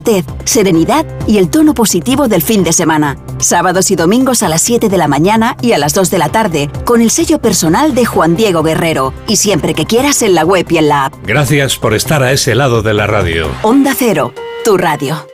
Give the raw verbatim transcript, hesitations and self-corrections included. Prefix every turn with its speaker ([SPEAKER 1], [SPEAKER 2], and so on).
[SPEAKER 1] serenidad y el tono positivo del fin de semana. Sábados y domingos a las siete de la mañana y a las dos de la tarde, con el sello personal de Juan Diego Guerrero. Y siempre que quieras en la web y en la app.
[SPEAKER 2] Gracias por estar a ese lado de la radio.
[SPEAKER 1] Onda Cero, tu radio.